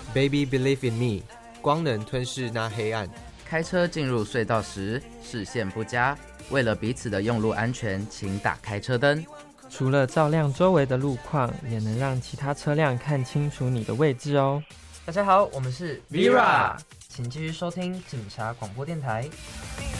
Baby Believe in Me， 光能吞噬那黑暗。 开车进入隧道时视线不佳，为了彼此的用路安全，请打开车灯。 除了照亮周围的路况，也能让其他车辆看清楚你的位置哦。 大家好，我们是 Vera， 请继续收听警察广播电台。